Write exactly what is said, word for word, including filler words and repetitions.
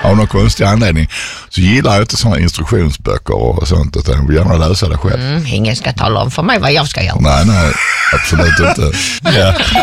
av någon konstig anledning så gillar jag inte sådana instruktionsböcker och sånt, utan jag vill gärna läsa det själv. Mm, ingen ska tala om för mig vad jag ska göra. Nej, nej, absolut inte. Ja.